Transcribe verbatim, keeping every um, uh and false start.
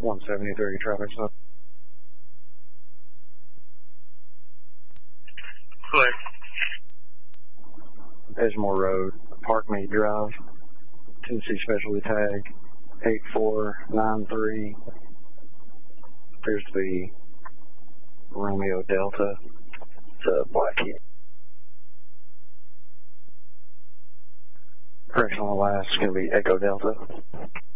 one seventy-three traffic stop. Clear. Edgemore Road, Parkmead Drive, Tennessee Specialty Tag, eight four nine three. Appears to be Romeo Delta. It's a black key. Correction on the last is going to be Echo Delta.